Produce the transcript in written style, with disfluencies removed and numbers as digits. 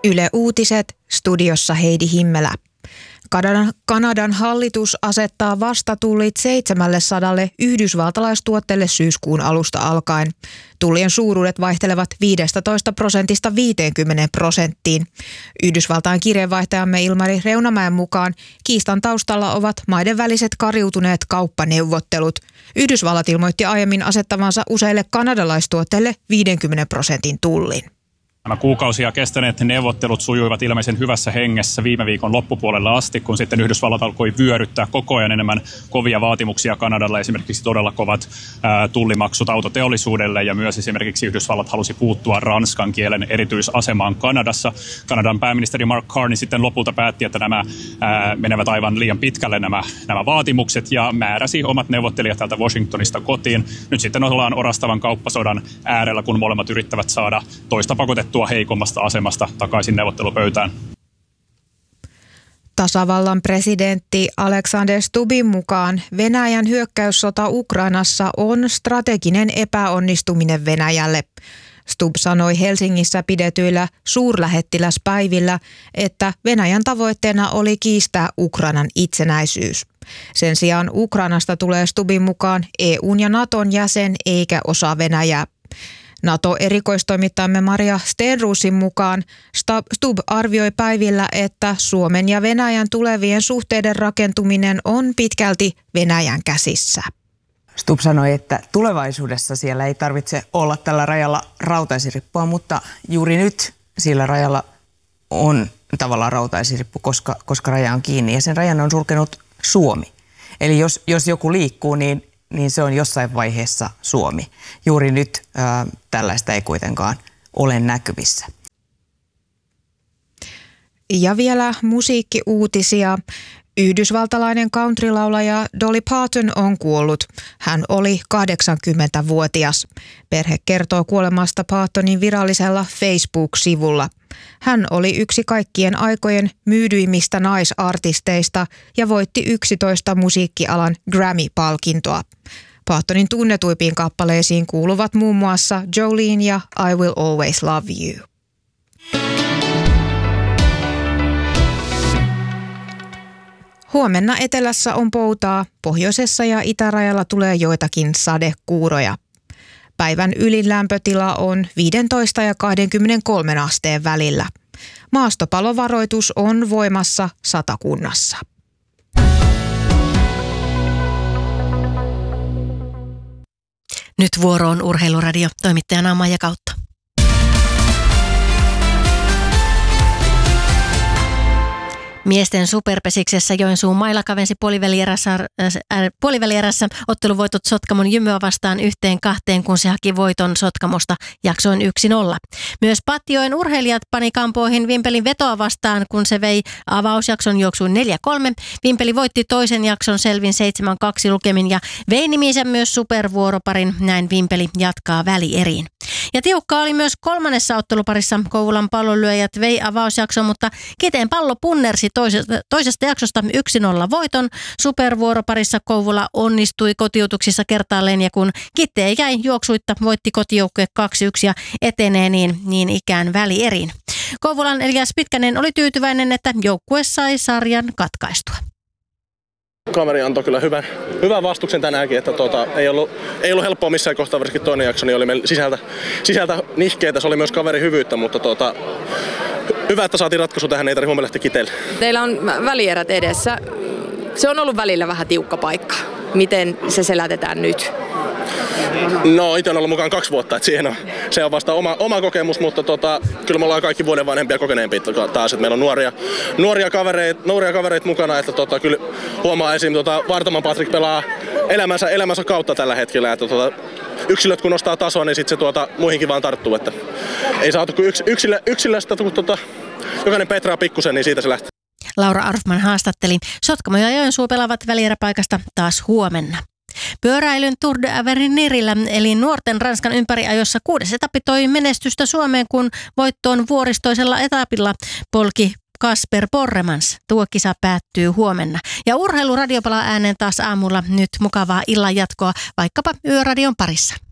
Yle Uutiset, studiossa Heidi Himmelä. Kanadan hallitus asettaa vastatullit 700 yhdysvaltalaistuotteelle syyskuun alusta alkaen. Tullien suuruudet vaihtelevat 15% 50%. Yhdysvaltain kirjeenvaihtajamme Ilmari Reunamäen mukaan kiistan taustalla ovat maiden väliset kariutuneet kauppaneuvottelut. Yhdysvallat ilmoitti aiemmin asettavansa useille kanadalaistuotteille 50% tullin. Nämä kuukausia kestäneet neuvottelut sujuivat ilmeisen hyvässä hengessä viime viikon loppupuolella asti, kun sitten Yhdysvallat alkoi vyöryttää koko ajan enemmän kovia vaatimuksia Kanadalle, esimerkiksi todella kovat tullimaksut autoteollisuudelle, ja myös esimerkiksi Yhdysvallat halusi puuttua ranskan kielen erityisasemaan Kanadassa. Kanadan pääministeri Mark Carney sitten lopulta päätti, että nämä menevät aivan liian pitkälle nämä vaatimukset, ja määräsi omat neuvottelijat täältä Washingtonista kotiin. Nyt sitten ollaan orastavan kauppasodan äärellä, kun molemmat yrittävät saada toista pakotettua heikommasta asemasta takaisin neuvottelupöytään. Tasavallan presidentti Alexander Stubbin mukaan Venäjän hyökkäyssota Ukrainassa on strateginen epäonnistuminen Venäjälle. Stubb sanoi Helsingissä pidetyillä suurlähettiläspäivillä, että Venäjän tavoitteena oli kiistää Ukrainan itsenäisyys. Sen sijaan Ukrainasta tulee Stubbin mukaan EU:n ja Naton jäsen eikä osa Venäjää. NATO-erikoistoimittajamme Maria Stenruusin mukaan Stubb arvioi päivillä, että Suomen ja Venäjän tulevien suhteiden rakentuminen on pitkälti Venäjän käsissä. Stubb sanoi, että tulevaisuudessa siellä ei tarvitse olla tällä rajalla rautaisirippua, mutta juuri nyt sillä rajalla on tavallaan rautaisirippu, koska raja on kiinni ja sen rajan on sulkenut Suomi. Eli jos joku liikkuu, niin se on jossain vaiheessa Suomi. Juuri nyt tällaista ei kuitenkaan ole näkyvissä. Ja vielä musiikkiuutisia. Yhdysvaltalainen countrylaulaja Dolly Parton on kuollut. Hän oli 80-vuotias. Perhe kertoo kuolemasta Partonin virallisella Facebook-sivulla. Hän oli yksi kaikkien aikojen myydyimmistä naisartisteista ja voitti 11 musiikkialan Grammy-palkintoa. Partonin tunnetuimpiin kappaleisiin kuuluvat muun muassa Jolene ja I Will Always Love You. Huomenna etelässä on poutaa, pohjoisessa ja itärajalla tulee joitakin sadekuuroja. Päivän ylin lämpötila on 15 ja 23 asteen välillä. Maastopalovaroitus on voimassa Satakunnassa. Nyt vuoroon Urheiluradio, toimittajana Maija Kautta. Miesten superpesiksessä Joensuun Maila kavensi puolivälierässä otteluvoitot Sotkamon Jymyä vastaan 1-2, kun se haki voiton Sotkamosta jaksoin 1-0. Myös Patjoen urheilijat pani kampoihin Vimpelin Vetoa vastaan, kun se vei avausjakson juoksuun 4-3. Vimpeli voitti toisen jakson selvin 7-2 lukemin ja vei niminsä myös supervuoroparin. Näin Vimpeli jatkaa välieriin. Ja tiukka oli myös kolmannessa otteluparissa. Kouvolan pallonlyöjät vei avausjakson, mutta Kiteen Pallo punnersi toisesta jaksosta 1-0 voiton. Supervuoroparissa Kouvola onnistui kotiutuksissa kertaalleen, ja kun Kitee jäi juoksuitta, voitti kotijoukkue 2-1 ja etenee niin ikään välieriin. Kouvolan Elias Pitkänen oli tyytyväinen, että joukkue sai sarjan katkaistua. Kaveri antoi kyllä hyvän vastuksen tänäänkin, että ei ollut helppoa missään kohtaa, varsinkin toinen jakso, niin oli meillä sisältä nihkeitä, se oli myös kaverin hyvyyttä, mutta hyvä, että saatiin ratkaisu tähän, ei tarvitse huomenna lähteä Kiteelle. Teillä on välierät edessä. Se on ollut välillä vähän tiukka paikka. Miten se selätetään nyt? No, itse on ollut mukaan 2 vuotta, että se on vasta oma kokemus, mutta kyllä me ollaan kaikki vuoden vanhempia kokeneempia taas, että meillä on nuoria kavereita mukana, että kyllä huomaa esim. Vartaman Patrik pelaa elämänsä kautta tällä hetkellä, että yksilöt kun nostaa tasoa, niin sitten se muihinkin vaan tarttuu, että ei saatu kuin yksilöstä, kun jokainen petraa pikkusen, niin siitä se lähtee. Laura Arfman haastatteli. Sotkamo ja Joensuu pelaavat välieräpaikasta taas huomenna. Pyöräilyn Tour de Averinirillä eli nuorten Ranskan ympäriajossa 6. etappi toi menestystä Suomeen, kun voittoon vuoristoisella etapilla polki Kasper Borremans. Tuo kisa päättyy huomenna. Ja Urheiluradio palaa ääneen taas aamulla. Nyt mukavaa illan jatkoa vaikkapa Yöradion parissa.